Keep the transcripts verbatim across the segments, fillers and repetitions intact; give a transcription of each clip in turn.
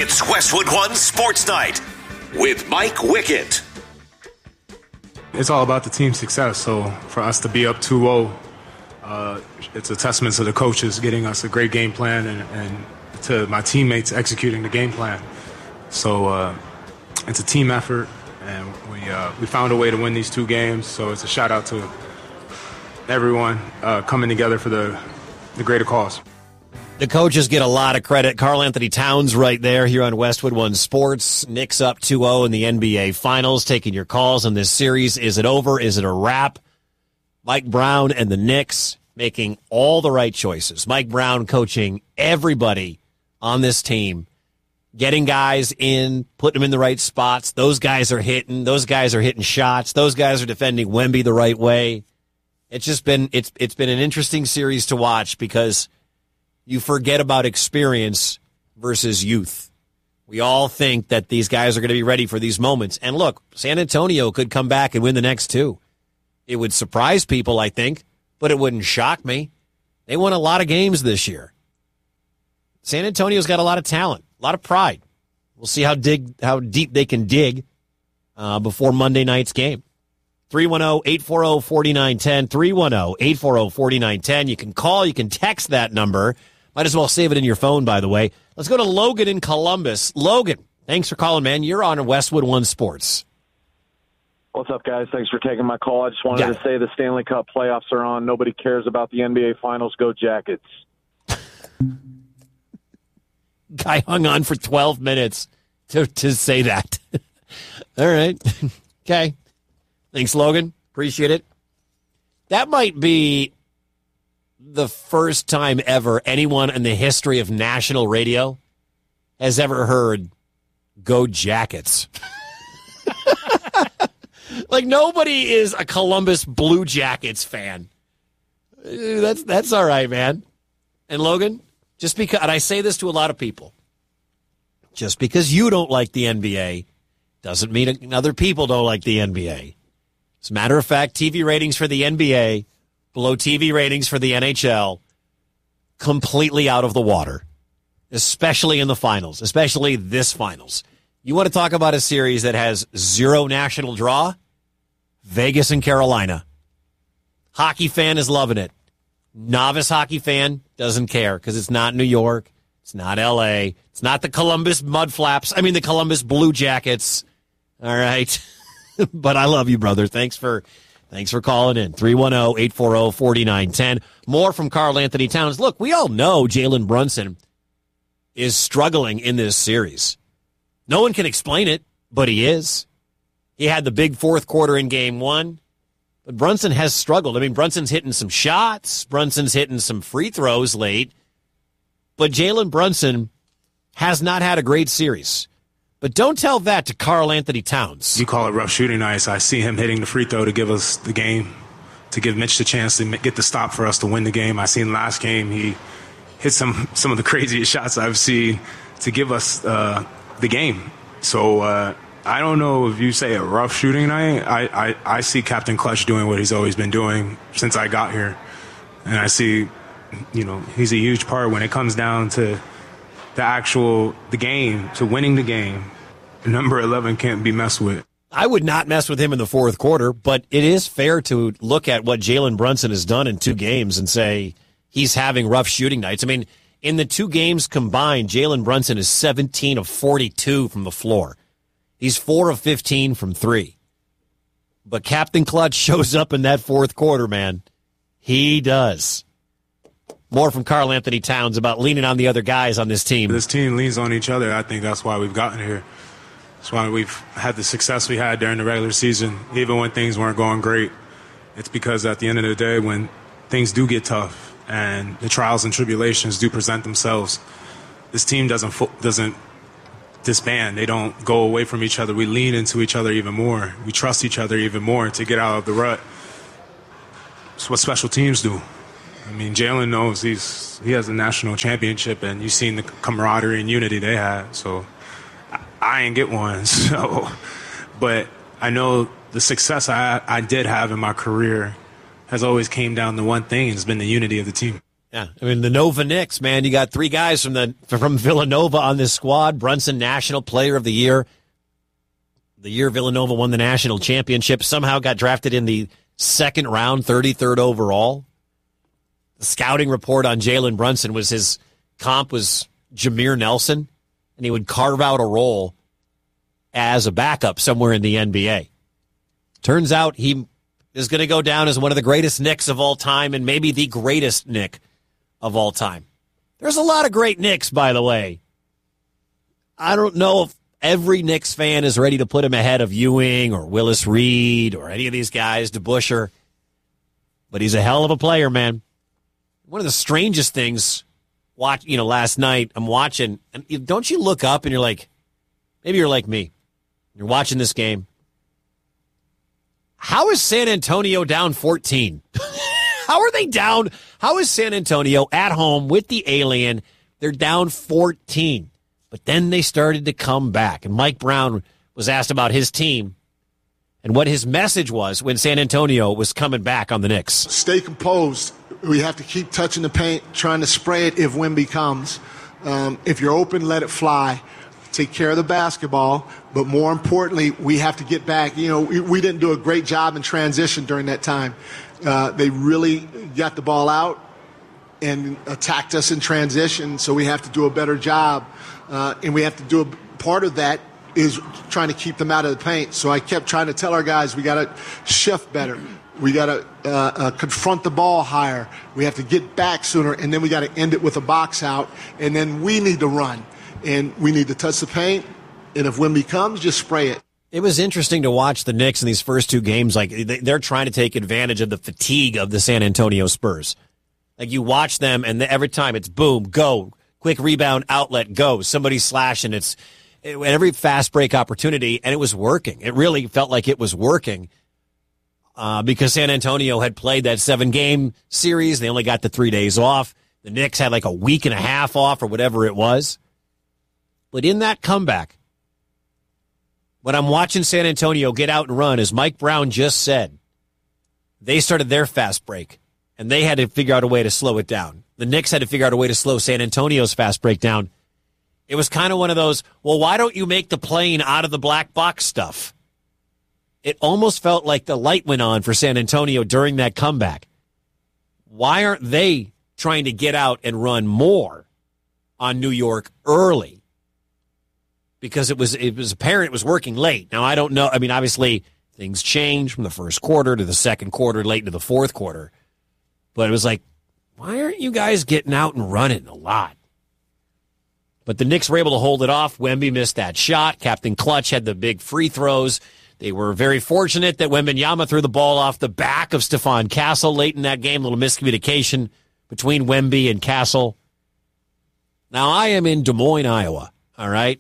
It's Westwood One Sports Night with Mike Wickett. It's all about the team success. So for us to be up two oh, uh, it's a testament to the coaches getting us a great game plan and, and to my teammates executing the game plan. So uh, it's a team effort, and we uh, we found a way to win these two games. So it's a shout out to everyone uh, coming together for the the greater cause. The coaches get a lot of credit. Karl Anthony Towns right there here on Westwood One Sports. Knicks up two oh in the N B A Finals, taking your calls on this series. Is it over? Is it a wrap? Mike Brown and the Knicks making all the right choices. Mike Brown coaching everybody on this team, getting guys in, putting them in the right spots. Those guys are hitting. Those guys are hitting shots. Those guys are defending Wemby the right way. It's just been it's it's been an interesting series to watch because you forget about experience versus youth. We all think that these guys are going to be ready for these moments. And look, San Antonio could come back and win the next two. It would surprise people, I think, but it wouldn't shock me. They won a lot of games this year. San Antonio's got a lot of talent, a lot of pride. We'll see how dig how deep they can dig uh, before Monday night's game. three one zero, eight four zero, four nine one zero, three one zero, eight four zero, four nine one zero. You can call, you can text that number. Might as well save it in your phone, by the way. Let's go to Logan in Columbus. Logan, thanks for calling, man. You're on Westwood One Sports. What's up, guys? Thanks for taking my call. I just wanted yeah. to say the Stanley Cup playoffs are on. Nobody cares about the N B A Finals. Go Jackets. Guy hung on for twelve minutes to, to say that. All right. Okay. Thanks, Logan. Appreciate it. That might be the first time ever anyone in the history of national radio has ever heard Go Jackets. Like, nobody is a Columbus Blue Jackets fan. That's that's all right, man. And Logan, just because, and I say this to a lot of people, just because you don't like the N B A doesn't mean other people don't like the N B A. As a matter of fact, T V ratings for the N B A below T V ratings for the N H L, completely out of the water, especially in the finals, especially this finals. You want to talk about a series that has zero national draw? Vegas and Carolina. Hockey fan is loving it. Novice hockey fan doesn't care because it's not New York. It's not L A. It's not the Columbus Mudflaps. I mean, the Columbus Blue Jackets. All right. But I love you, brother. Thanks for thanks for calling in. three one zero, eight four zero, four nine one zero. More from Karl Anthony Towns. Look, we all know Jalen Brunson is struggling in this series. No one can explain it, but he is. He had the big fourth quarter in game one. But Brunson has struggled. I mean, Brunson's hitting some shots. Brunson's hitting some free throws late. But Jalen Brunson has not had a great series. But don't tell that to Karl Anthony Towns. You call it rough shooting nights. I see him hitting the free throw to give us the game, to give Mitch the chance to get the stop for us to win the game. I seen last game he hit some, some of the craziest shots I've seen to give us uh, the game. So uh, I don't know if you say a rough shooting night. I, I, I see Captain Clutch doing what he's always been doing since I got here. And I see, you know, he's a huge part when it comes down to the actual, the game, to winning the game. Number eleven can't be messed with. I would not mess with him in the fourth quarter, but it is fair to look at what Jalen Brunson has done in two games and say he's having rough shooting nights. I mean, in the two games combined, Jalen Brunson is seventeen of forty-two from the floor. He's four of fifteen from three. But Captain Clutch shows up in that fourth quarter, man. He does. More from Karl Anthony Towns about leaning on the other guys on this team. This team leans on each other. I think that's why we've gotten here. That's why we've had the success we had during the regular season, even when things weren't going great. It's because at the end of the day, when things do get tough and the trials and tribulations do present themselves, this team doesn't doesn't disband. They don't go away from each other. We lean into each other even more. We trust each other even more to get out of the rut. It's what special teams do. I mean, Jalen knows he's he has a national championship, and you've seen the camaraderie and unity they had. So I, I ain't get one. So, but I know the success I I did have in my career has always came down to one thing. It's been the unity of the team. Yeah, I mean, the Nova Knicks, man, you got three guys from the from Villanova on this squad. Brunson, National Player of the Year. The year Villanova won the national championship, somehow got drafted in the second round, thirty-third overall. The scouting report on Jalen Brunson was his comp was Jameer Nelson, and he would carve out a role as a backup somewhere in the N B A. Turns out he is going to go down as one of the greatest Knicks of all time, and maybe the greatest Knick of all time. There's a lot of great Knicks, by the way. I don't know if every Knicks fan is ready to put him ahead of Ewing or Willis Reed or any of these guys, DeBusschere. But he's a hell of a player, man. One of the strangest things, watch, you know, last night I'm watching, and don't you look up and you're like, maybe you're like me. You're watching this game. How is San Antonio down fourteen? How are they down? How is San Antonio at home with the alien? They're down fourteen. But then they started to come back. And Mike Brown was asked about his team and what his message was when San Antonio was coming back on the Knicks. Stay composed. We have to keep touching the paint, trying to spray it if Wemby comes. Um, if you're open, let it fly. Take care of the basketball. But more importantly, we have to get back. You know, we, we didn't do a great job in transition during that time. Uh, they really got the ball out and attacked us in transition, so we have to do a better job. Uh, and we have to do a part of that is trying to keep them out of the paint. So I kept trying to tell our guys we got to shift better. We got to uh, uh, confront the ball higher. We have to get back sooner, and then we got to end it with a box out. And then we need to run, and we need to touch the paint. And if Wemby comes, just spray it. It was interesting to watch the Knicks in these first two games. Like, they're trying to take advantage of the fatigue of the San Antonio Spurs. Like, you watch them, and every time it's boom, go, quick rebound, outlet, go. Somebody slashing. It's it, every fast break opportunity, and it was working. It really felt like it was working uh, because San Antonio had played that seven-game series. They only got the three days off. The Knicks had like a week and a half off or whatever it was. But in that comeback, when I'm watching San Antonio get out and run, as Mike Brown just said, they started their fast break, and they had to figure out a way to slow it down. The Knicks had to figure out a way to slow San Antonio's fast break down. It was kind of one of those, well, why don't you make the plane out of the black box stuff? It almost felt like the light went on for San Antonio during that comeback. Why aren't they trying to get out and run more on New York early? Because it was it was apparent it was working late. Now, I don't know. I mean, obviously, things change from the first quarter to the second quarter, late into the fourth quarter. But it was like, why aren't you guys getting out and running a lot? But the Knicks were able to hold it off. Wemby missed that shot. Captain Clutch had the big free throws. They were very fortunate that Wembanyama threw the ball off the back of Stephon Castle late in that game. A little miscommunication between Wemby and Castle. Now, I am in Des Moines, Iowa, all right?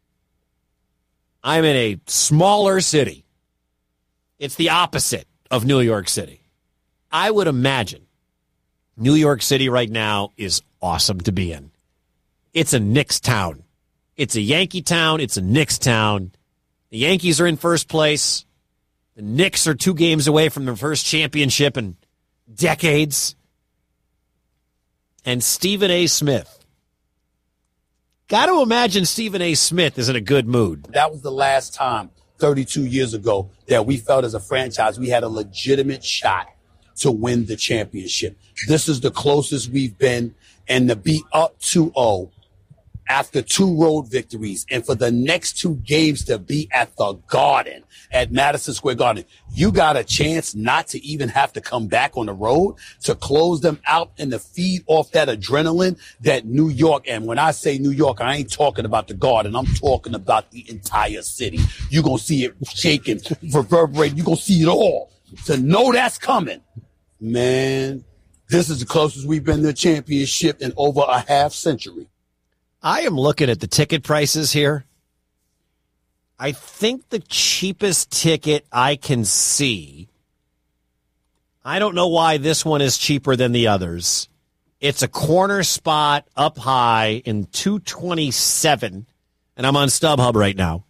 I'm in a smaller city. It's the opposite of New York City. I would imagine New York City right now is awesome to be in. It's a Knicks town. It's a Yankee town. It's a Knicks town. The Yankees are in first place. The Knicks are two games away from their first championship in decades. And Stephen A. Smith. Got to imagine Stephen A. Smith is in a good mood. That was the last time, thirty-two years ago, that we felt as a franchise we had a legitimate shot to win the championship. This is the closest we've been, and to be up two oh after two road victories, and for the next two games to be at the Garden, at Madison Square Garden, you got a chance not to even have to come back on the road to close them out and to feed off that adrenaline that New York, and when I say New York, I ain't talking about the Garden. I'm talking about the entire city. You're going to see it shaking, reverberating. You're going to see it all. To know that's coming, man, this is the closest we've been to a championship in over a half century. I am looking at the ticket prices here. I think the cheapest ticket I can see, I don't know why this one is cheaper than the others. It's a corner spot up high in two twenty-seven, and I'm on StubHub right now.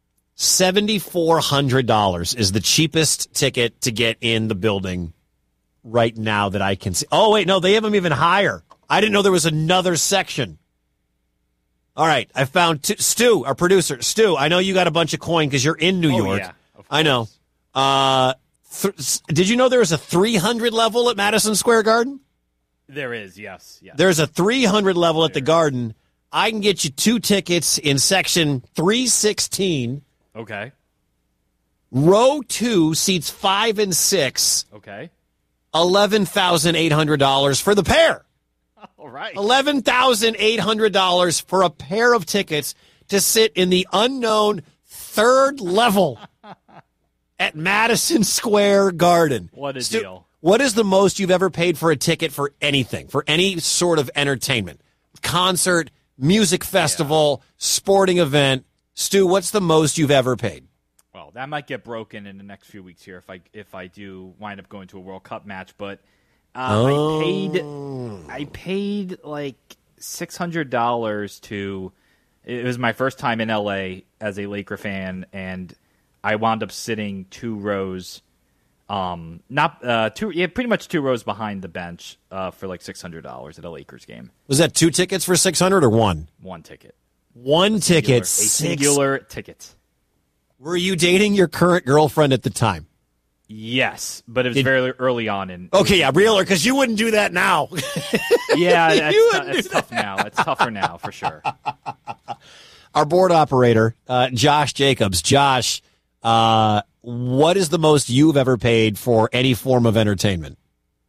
seven thousand four hundred dollars is the cheapest ticket to get in the building right now that I can see. Oh, wait, no, they have them even higher. I didn't know there was another section. All right, I found t- Stu, our producer. Stu, I know you got a bunch of coin because you're in New oh, York. Yeah, of course. I know. Uh, th- did you know there was a three hundred level at Madison Square Garden? There is, yes. yes. There's a three hundred level at the Garden. I can get you two tickets in section three sixteen. Okay. Row two, seats five and six. Okay. eleven thousand eight hundred dollars for the pair. All right. eleven thousand eight hundred dollars for a pair of tickets to sit in the unknown third level at Madison Square Garden. What a Stu, deal. What is the most you've ever paid for a ticket for anything, for any sort of entertainment? Concert, music festival, yeah. sporting event. Stu, what's the most you've ever paid? Well, that might get broken in the next few weeks here if I if I do wind up going to a World Cup match, but uh, oh. I paid I paid like six hundred dollars to it was my first time in L A as a Laker fan, and I wound up sitting two rows um not uh two yeah pretty much two rows behind the bench uh for like six hundred dollars at a Lakers game. Was that two tickets for six hundred or one? One ticket. One a ticket. Singular, a singular ticket. Were you dating your current girlfriend at the time? Yes, but it was Did, very early on in. Okay, yeah, realer, because you wouldn't do that now. Yeah, it's, t- it's tough now. It's tougher now for sure. Our board operator, uh, Josh Jacobs. Josh, uh, what is the most you've ever paid for any form of entertainment?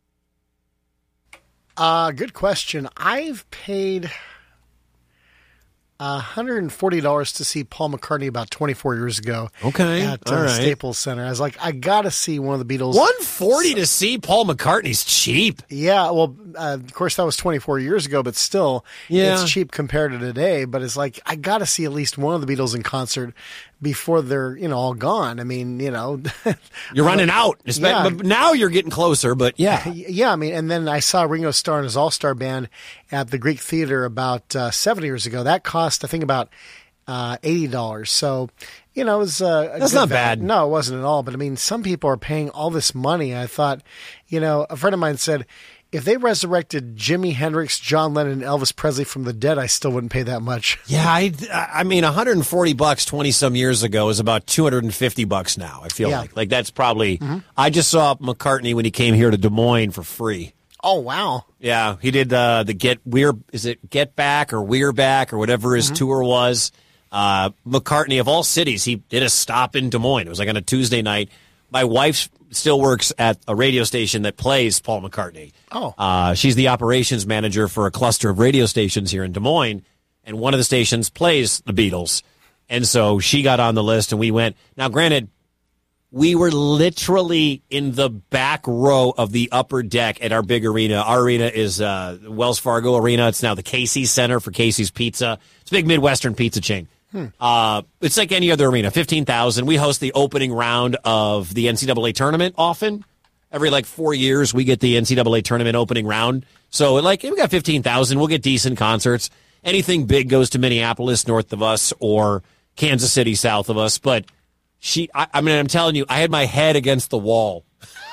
Uh, good question. I've paid one hundred forty dollars to see Paul McCartney about twenty-four years ago. Okay, at uh, all right. Staples Center. I was like, I got to see one of the Beatles. one hundred forty dollars to see Paul McCartney's cheap. Yeah, well, uh, of course, that was twenty-four years ago, but still, yeah. it's cheap compared to today. But it's like, I got to see at least one of the Beatles in concert before they're, you know, all gone. I mean, you know. You're running out. Yeah. But now you're getting closer, but yeah. Yeah, I mean, and then I saw Ringo Starr and his All-Star Band at the Greek Theater about uh, seven years ago. That cost, I think, about uh, eighty dollars. So, you know, it was uh, a That's good not value. bad. No, it wasn't at all. But, I mean, some people are paying all this money. I thought, you know, a friend of mine said, if they resurrected Jimi Hendrix, John Lennon, and Elvis Presley from the dead, I still wouldn't pay that much. Yeah, I, I mean, one hundred forty bucks twenty some years ago is about two hundred fifty bucks now. I feel Yeah. like like that's probably. Mm-hmm. I just saw McCartney when he came here to Des Moines for free. Oh, wow. Yeah, he did uh, the Get We're is it Get Back or We're Back or whatever his Mm-hmm. tour was. Uh, McCartney of all cities, he did a stop in Des Moines. It was like on a Tuesday night. My wife still works at a radio station that plays Paul McCartney. Oh. Uh, she's the operations manager for a cluster of radio stations here in Des Moines, and one of the stations plays the Beatles. And so she got on the list, and we went. Now, granted, we were literally in the back row of the upper deck at our big arena. Our arena is uh, Wells Fargo Arena. It's now the Casey's Center for Casey's Pizza. It's a big Midwestern pizza chain. Hmm. Uh, it's like any other arena, fifteen thousand. We host the opening round of the N C double A tournament often. Every like four years, we get the N C double A tournament opening round. So like we got fifteen thousand. We'll get decent concerts. Anything big goes to Minneapolis north of us or Kansas City south of us. But she, I, I mean, I'm telling you, I had my head against the wall,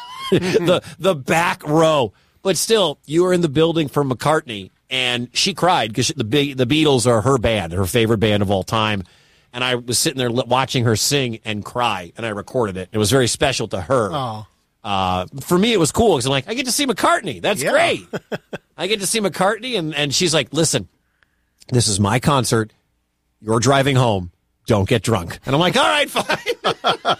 the the back row. But still, you were in the building for McCartney. And she cried because the the Beatles are her band, her favorite band of all time. And I was sitting there watching her sing and cry, and I recorded it. It was very special to her. Oh. Uh, for me, it was cool because I'm like, I get to see McCartney. That's Yeah. great. I get to see McCartney, and, and she's like, listen, this is my concert. You're driving home. Don't get drunk. And I'm like, all right, fine.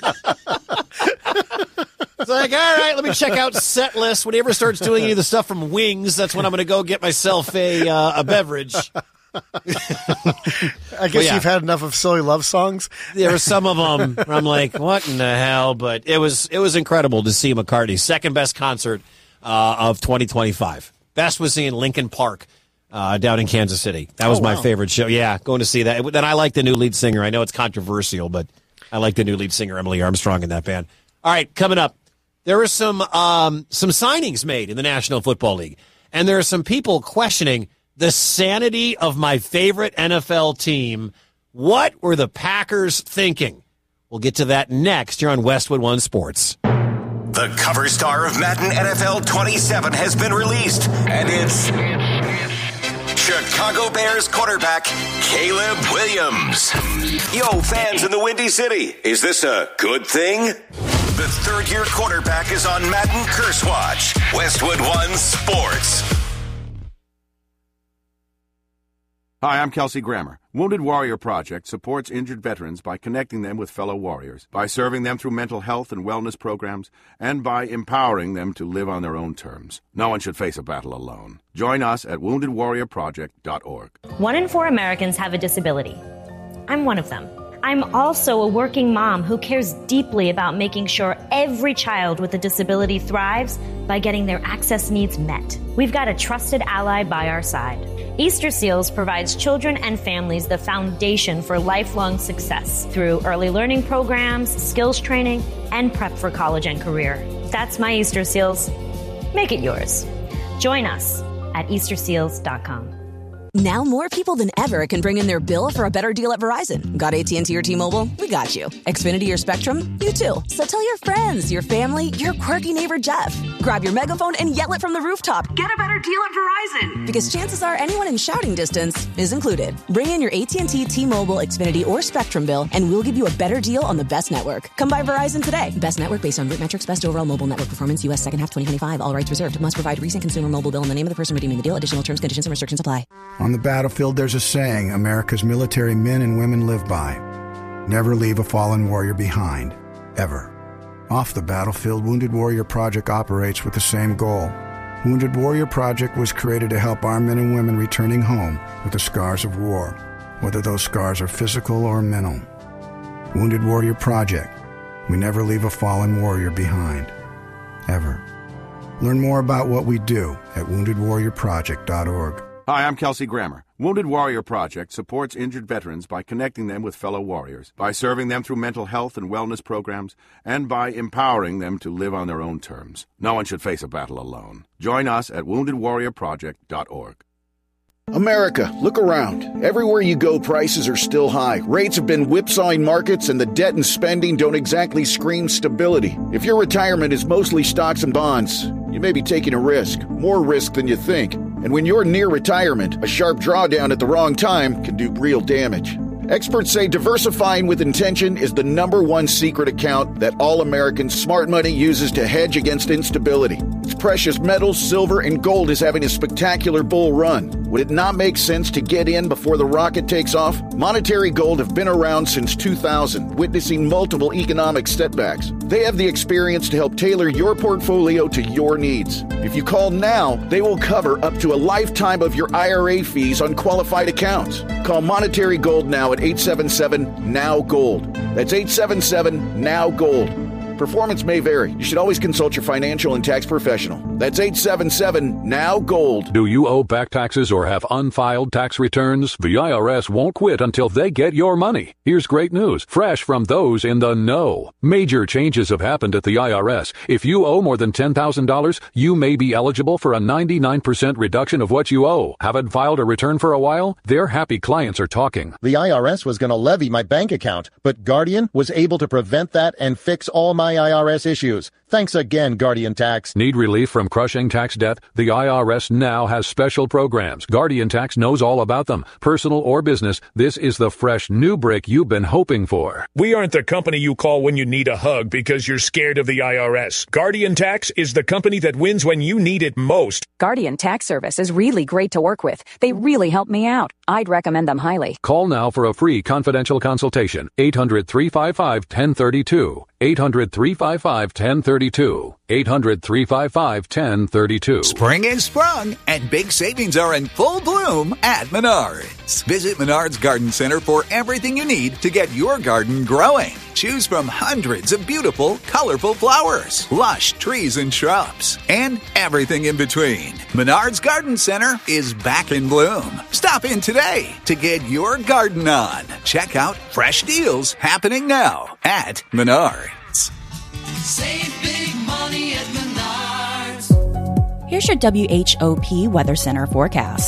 It's like, all right, let me check out set list. When he ever starts doing any of the stuff from Wings, that's when I'm going to go get myself a uh, a beverage. I guess Well, yeah. you've had enough of silly love songs. There were some of them where I'm like, what in the hell? But it was it was incredible to see McCartney's second best concert uh, of twenty twenty-five. Best was seeing Linkin Park uh, down in Kansas City. That was Oh, my wow. favorite show. Yeah, going to see that. Then I like the new lead singer. I know it's controversial, but I like the new lead singer, Emily Armstrong, in that band. All right, coming up, there were some um, some signings made in the National Football League, and there are some people questioning the sanity of my favorite N F L team. What were the Packers thinking? We'll get to that next here on Westwood One Sports. The cover star of Madden N F L twenty-seven has been released, and it's Chicago Bears quarterback Caleb Williams. Yo, fans in the Windy City, is this a good thing? The third-year quarterback is on Madden Curse Watch. Westwood One Sports. Hi, I'm Kelsey Grammer. Wounded Warrior Project supports injured veterans by connecting them with fellow warriors, by serving them through mental health and wellness programs, and by empowering them to live on their own terms. No one should face a battle alone. Join us at wounded warrior project dot org. One in four Americans have a disability. I'm one of them. I'm also a working mom who cares deeply about making sure every child with a disability thrives by getting their access needs met. We've got a trusted ally by our side. Easter Seals provides children and families the foundation for lifelong success through early learning programs, skills training, and prep for college and career. That's my Easter Seals. Make it yours. Join us at easter seals dot com. Now more people than ever can bring in their bill for a better deal at Verizon. Got A T and T or T-Mobile? We got you. Xfinity or Spectrum? You too. So tell your friends, your family, your quirky neighbor Jeff. Grab your megaphone and yell it from the rooftop. Get a better deal at Verizon. Because chances are anyone in shouting distance is included. Bring in your A T and T, T-Mobile, Xfinity, or Spectrum bill, and we'll give you a better deal on the best network. Come by Verizon today. Best network based on root metrics, best overall mobile network performance, U S second half twenty twenty-five. All rights reserved. Must provide recent consumer mobile bill in the name of the person redeeming the deal. Additional terms, conditions, and restrictions apply. On the battlefield, there's a saying America's military men and women live by. Never leave a fallen warrior behind. Ever. Off the battlefield, Wounded Warrior Project operates with the same goal. Wounded Warrior Project was created to help our men and women returning home with the scars of war, whether those scars are physical or mental. Wounded Warrior Project. We never leave a fallen warrior behind. Ever. Learn more about what we do at wounded warrior project dot org. Hi, I'm Kelsey Grammer. Wounded Warrior Project supports injured veterans by connecting them with fellow warriors, by serving them through mental health and wellness programs, and by empowering them to live on their own terms. No one should face a battle alone. Join us at wounded warrior project dot org. America, look around. Everywhere you go, prices are still high. Rates have been whipsawing markets, and the debt and spending don't exactly scream stability. If your retirement is mostly stocks and bonds, you may be taking a risk, more risk than you think. And when you're near retirement, a sharp drawdown at the wrong time can do real damage. Experts say diversifying with intention is the number one secret account that all American smart money uses to hedge against instability. Its precious metals, silver, and gold is having a spectacular bull run. Would it not make sense to get in before the rocket takes off? Monetary Gold have been around since two thousand, witnessing multiple economic setbacks. They have the experience to help tailor your portfolio to your needs. If you call now, they will cover up to a lifetime of your I R A fees on qualified accounts. Call Monetary Gold now at eight seven seven, N O W, GOLD. That's eight seven seven, N O W, GOLD. Performance may vary. You should always consult your financial and tax professional. That's eight seven seven, N O W, GOLD. Do you owe back taxes or have unfiled tax returns? The I R S won't quit until they get your money. Here's great news, fresh from those in the know. Major changes have happened at the I R S. If you owe more than ten thousand dollars, you may be eligible for a ninety-nine percent reduction of what you owe. Haven't filed a return for a while? Their happy clients are talking. The I R S was going to levy my bank account, but Guardian was able to prevent that and fix all my I R S issues. Thanks again, Guardian Tax. Need relief from crushing tax debt? The I R S now has special programs. Guardian Tax knows all about them. Personal or business, this is the fresh new break you've been hoping for. We aren't the company you call when you need a hug because you're scared of the I R S. Guardian Tax is the company that wins when you need it most. Guardian Tax Service is really great to work with. They really help me out. I'd recommend them highly. Call now for a free confidential consultation. eight hundred, three five five, one zero three two. eight hundred, three five five, one zero three two. eight hundred, three five five, one zero three two. Spring is sprung, and big savings are in full bloom at Menards. Visit Menards Garden Center for everything you need to get your garden growing. Choose from hundreds of beautiful, colorful flowers, lush trees and shrubs, and everything in between. Menards Garden Center is back in bloom. Stop in today to get your garden on. Check out fresh deals happening now at Menards. Save big money at Menards. Here's your W H O P Weather Center forecast.